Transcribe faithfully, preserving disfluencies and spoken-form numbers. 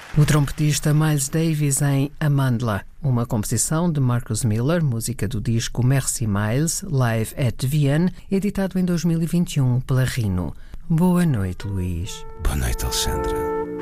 O trompetista Miles Davis em Amandla, uma composição de Marcus Miller, música do disco Merci Miles, Live at Vienne, editado em dois mil e vinte e um pela Rhino. Boa noite, Luís. Boa noite, Alexandra.